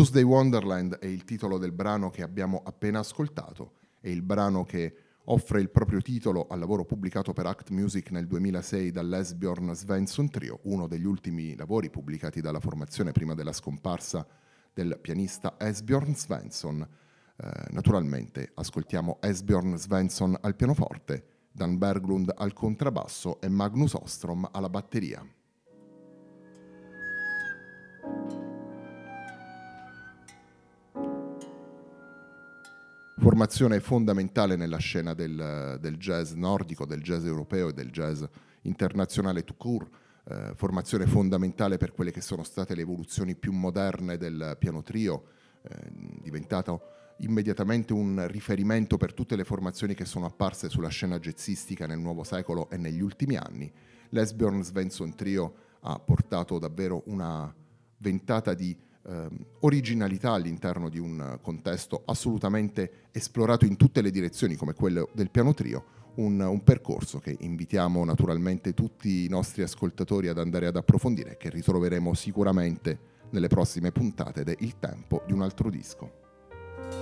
Tuesday Wonderland è il titolo del brano che abbiamo appena ascoltato, è il brano che offre il proprio titolo al lavoro pubblicato per Act Music nel 2006 dall'Esbjörn Svensson Trio, uno degli ultimi lavori pubblicati dalla formazione prima della scomparsa del pianista Esbjörn Svensson. Naturalmente ascoltiamo Esbjörn Svensson al pianoforte, Dan Berglund al contrabbasso e Magnus Ostrom alla batteria. Formazione fondamentale nella scena del jazz nordico, del jazz europeo e del jazz internazionale tout court, formazione fondamentale per quelle che sono state le evoluzioni più moderne del piano trio, diventato immediatamente un riferimento per tutte le formazioni che sono apparse sulla scena jazzistica nel nuovo secolo e negli ultimi anni. L'Esbjörn Svensson Trio ha portato davvero una ventata di originalità all'interno di un contesto assolutamente esplorato in tutte le direzioni come quello del piano trio, un percorso che invitiamo naturalmente tutti i nostri ascoltatori ad andare ad approfondire, che ritroveremo sicuramente nelle prossime puntate de Il tempo di un altro disco.